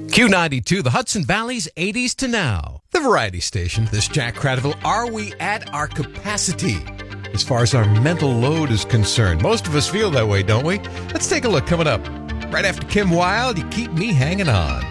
Q92, the Hudson Valley's 80s to now. The variety station. This Jack Cradaville. Are we at our capacity as far as our mental load is concerned? Most of us feel that way, don't we? Let's take a look coming up. Right after Kim Wilde, You Keep Me Hanging On.